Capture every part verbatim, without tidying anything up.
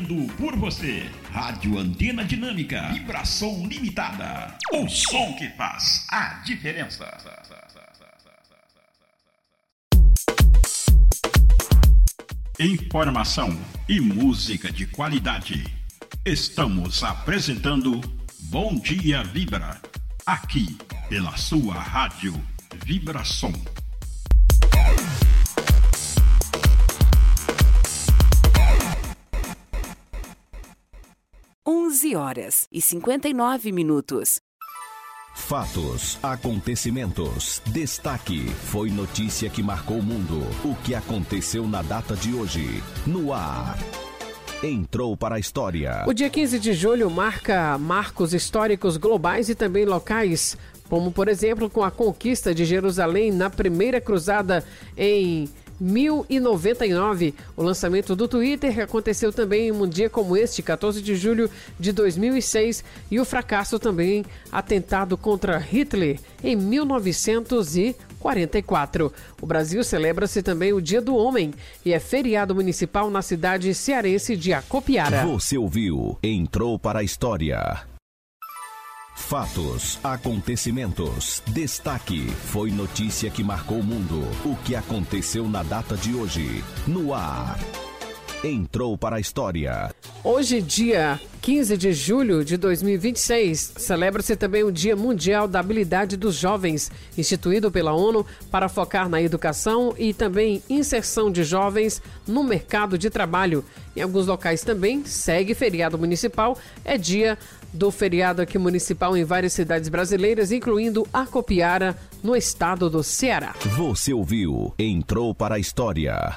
Por você, Rádio Antena Dinâmica, vibração limitada. O som que faz a diferença. Informação e música de qualidade. Estamos apresentando Bom Dia Vibra, aqui pela sua Rádio Vibração. onze horas e cinquenta e nove minutos. Fatos, acontecimentos, destaque, foi notícia que marcou o mundo. O que aconteceu na data de hoje, no ar. Entrou para a história. O dia quinze de julho marca marcos históricos globais e também locais, como por exemplo com a conquista de Jerusalém na primeira cruzada em mil e noventa e nove. O lançamento do Twitter aconteceu também em um dia como este, quatorze de julho de dois mil e seis, e o fracasso também atentado contra Hitler em mil novecentos e quarenta e quatro. O Brasil celebra-se também o Dia do Homem e é feriado municipal na cidade cearense de Acopiara. Você ouviu? Entrou para a história. Fatos, acontecimentos, destaque, foi notícia que marcou o mundo. O que aconteceu na data de hoje, no ar. Entrou para a história. Hoje, dia quinze de julho de dois mil e vinte e seis, celebra-se também o Dia Mundial da Habilidade dos Jovens, instituído pela ONU para focar na educação e também inserção de jovens no mercado de trabalho. Em alguns locais também segue feriado municipal, é dia do feriado aqui municipal em várias cidades brasileiras, incluindo Acopiara, no estado do Ceará. Você ouviu? Entrou para a história.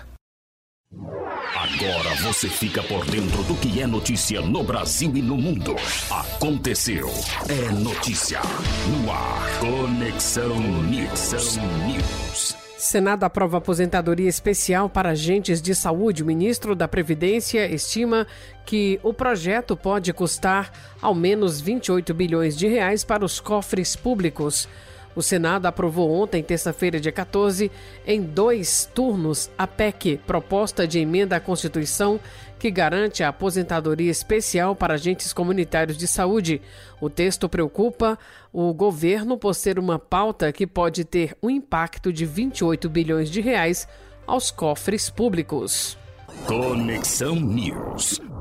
Agora você fica por dentro do que é notícia no Brasil e no mundo. Aconteceu. É notícia. No ar. Conexão News. News. Senado aprova aposentadoria especial para agentes de saúde. O ministro da Previdência estima que o projeto pode custar ao menos vinte e oito bilhões de reais para os cofres públicos. O Senado aprovou ontem, terça-feira, dia quatorze, em dois turnos, a P E C, proposta de emenda à Constituição, que garante a aposentadoria especial para agentes comunitários de saúde. O texto preocupa o governo por ser uma pauta que pode ter um impacto de vinte e oito bilhões de reais aos cofres públicos. Conexão News.